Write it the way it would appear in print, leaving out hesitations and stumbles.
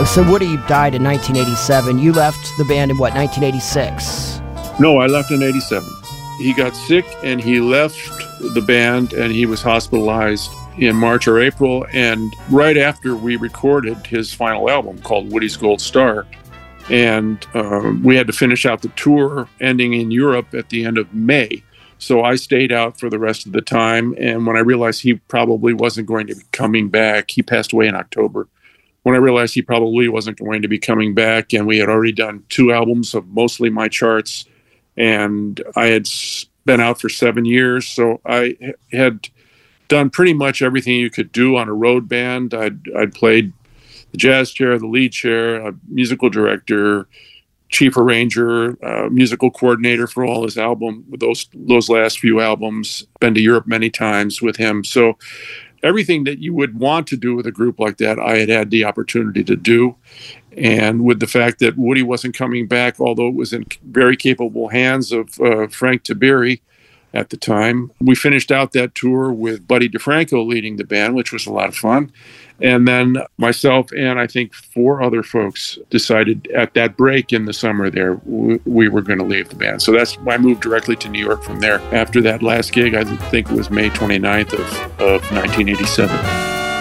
So Woody died in 1987. You left the band in, 1986? No, I left in 87. He got sick and he left the band and he was hospitalized in March or April. And right after we recorded his final album called Woody's Gold Star. And we had to finish out the tour ending in Europe at the end of May. So I stayed out for the rest of the time. And when I realized he probably wasn't going to be coming back, he passed away in October. When I realized he probably wasn't going to be coming back, and we had already done 2 albums of mostly my charts, and I had been out for 7 years. So I had done pretty much everything you could do on a road band. I'd played the jazz chair, the lead chair, a musical director, chief arranger, musical coordinator for all his album, those last few albums, been to Europe many times with him. So everything that you would want to do with a group like that, I had the opportunity to do. And with the fact that Woody wasn't coming back, although it was in very capable hands of Frank Tiberi at the time, we finished out that tour with Buddy DeFranco leading the band, which was a lot of fun. And then myself and I think 4 other folks decided at that break in the summer there, we were going to leave the band. So that's why I moved directly to New York from there. After that last gig, I think it was May 29th of 1987.